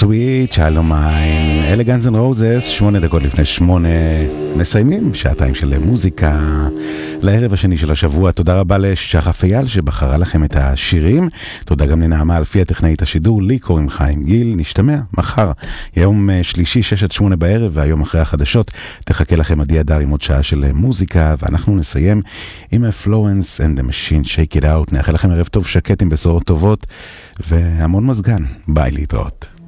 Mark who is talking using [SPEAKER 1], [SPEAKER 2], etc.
[SPEAKER 1] Sweet Child of Mine, אלה גאנז אנד רוזס, 8 דקות לפני 8, מסיימים שעתיים של מוזיקה לערב השני של השבוע. תודה רבה לשחף אייל שבחרה לכם את השירים, תודה גם לנעמה אלפי הטכנאית השידור, לי קוראים חיים גיל. נשתמע מחר, יום שלישי 6 עד 8 בערב, והיום אחרי החדשות תחכה לכם עדי אדר עם עוד שעה של מוזיקה, ואנחנו נסיים עם Florence and the Machine, Shake It Out. נאחל לכם ערב טוב שקט עם בשורות טובות והמון מזגן. ביי, להתראות.